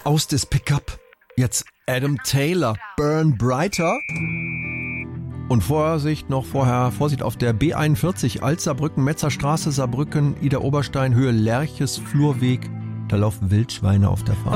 aus des Pickup. Jetzt Adam Taylor, Burn Brighter. Und Vorsicht auf der B41 Alzerbrücken, Metzerstraße, Saarbrücken, Ida Oberstein, Höhe Lerches, Flurweg. Da laufen Wildschweine auf der Fahrt.